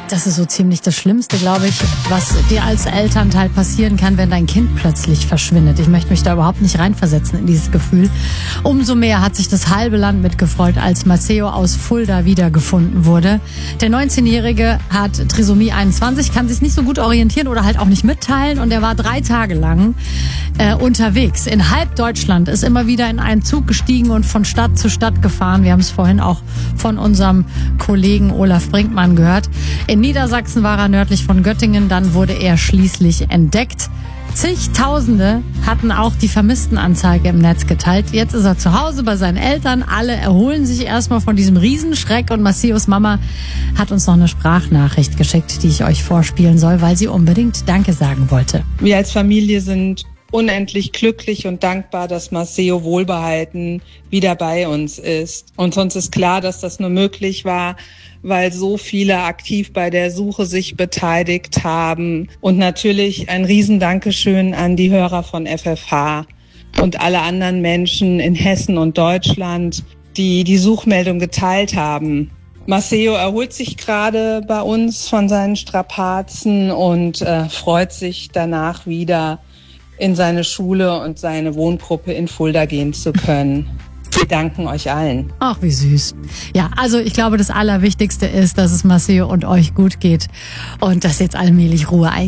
Das ist so ziemlich das Schlimmste, glaube ich, was dir als Elternteil passieren kann, wenn dein Kind plötzlich verschwindet. Ich möchte mich da überhaupt nicht reinversetzen in dieses Gefühl. Umso mehr hat sich das halbe Land mitgefreut, als Maceo aus Fulda wiedergefunden wurde. Der 19-Jährige hat Trisomie 21, kann sich nicht so gut orientieren oder halt auch nicht mitteilen, und er war 3 Tage lang unterwegs. In halb Deutschland, ist immer wieder in einen Zug gestiegen und von Stadt zu Stadt gefahren. Wir haben es vorhin auch von unserem Kollegen Olaf Brinkmann gehört. In Niedersachsen war er nördlich von Göttingen, dann wurde er schließlich entdeckt. Zigtausende hatten auch die Vermisstenanzeige im Netz geteilt. Jetzt ist er zu Hause bei seinen Eltern. Alle erholen sich erstmal von diesem Riesenschreck, und Maceos Mama hat uns noch eine Sprachnachricht geschickt, die ich euch vorspielen soll, weil sie unbedingt Danke sagen wollte. Wir als Familie sind unendlich glücklich und dankbar, dass Maceo wohlbehalten wieder bei uns ist. Und uns ist klar, dass das nur möglich war, weil so viele aktiv bei der Suche sich beteiligt haben. Und natürlich ein Riesendankeschön an die Hörer von FFH und alle anderen Menschen in Hessen und Deutschland, die die Suchmeldung geteilt haben. Maceo erholt sich gerade bei uns von seinen Strapazen und freut sich danach wieder in seine Schule und seine Wohngruppe in Fulda gehen zu können. Wir danken euch allen. Ach, wie süß. Ja, also ich glaube, das Allerwichtigste ist, dass es Maceo und euch gut geht und dass jetzt allmählich Ruhe eingeht.